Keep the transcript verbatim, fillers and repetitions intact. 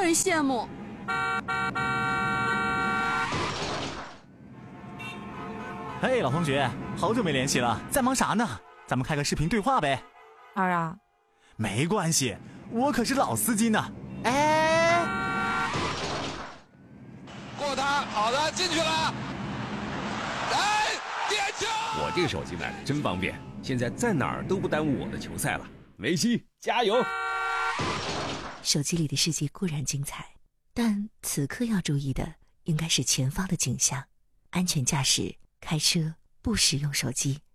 人羡慕。 嘿，老同学，好久没联系了，在忙啥呢？咱们开个视频对话呗。 二啊， 没关系，我可是老司机呢。哎， 过他，好的，进去了。哎，点球！ 我这个手机买的真方便，现在在哪儿都不耽误我的球赛了。梅西，加油！ 手机里的世界固然精彩，但此刻要注意的应该是前方的景象，安全驾驶，开车不使用手机。